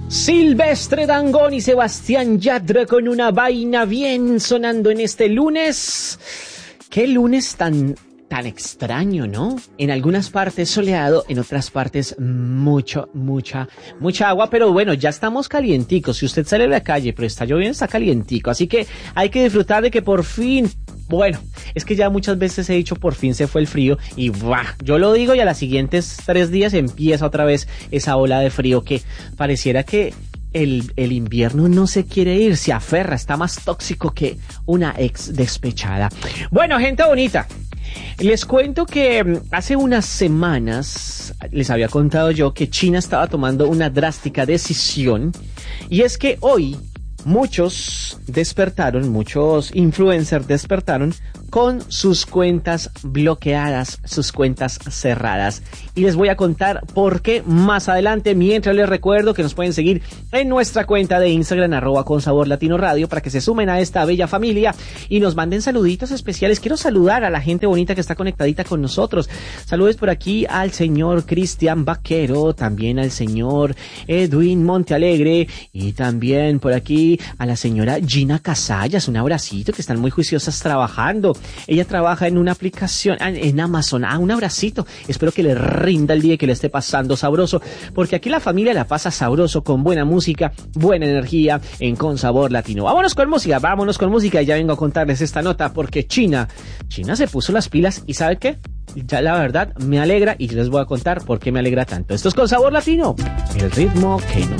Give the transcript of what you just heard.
Silvestre Dangond y Sebastián Yatra con una vaina bien sonando en este lunes. Qué lunes tan extraño, ¿no? En algunas partes soleado, en otras partes mucha agua, pero bueno, ya estamos calienticos. Si usted sale a la calle, pero está lloviendo, está calientico. Así que hay que disfrutar de que por fin, bueno, es que ya muchas veces he dicho por fin se fue el frío y ¡buah! Yo lo digo y a los siguientes 3 días empieza otra vez esa ola de frío que pareciera que el invierno no se quiere ir, se aferra, está más tóxico que una ex despechada. Bueno, gente bonita, les cuento que hace unas semanas les había contado yo que China estaba tomando una drástica decisión, y es que hoy muchos influencers despertaron con sus cuentas bloqueadas, sus cuentas cerradas. Y les voy a contar por qué más adelante, mientras les recuerdo que nos pueden seguir en nuestra cuenta de Instagram, @consaborlatinoradio, para que se sumen a esta bella familia y nos manden saluditos especiales. Quiero saludar a la gente bonita que está conectadita con nosotros. Saludos por aquí al señor Cristian Vaquero, también al señor Edwin Montealegre y también por aquí a la señora Gina Casallas. Un abracito, que están muy juiciosas trabajando. Ella trabaja en una aplicación en Amazon. Un abracito. Espero que le rinda el día y que le esté pasando sabroso, porque aquí la familia la pasa sabroso con buena música, buena energía en Con Sabor Latino. Vámonos con música y ya vengo a contarles esta nota, porque China se puso las pilas y ¿sabe qué? Ya la verdad me alegra y les voy a contar por qué me alegra tanto. Esto es Con Sabor Latino, el ritmo que nos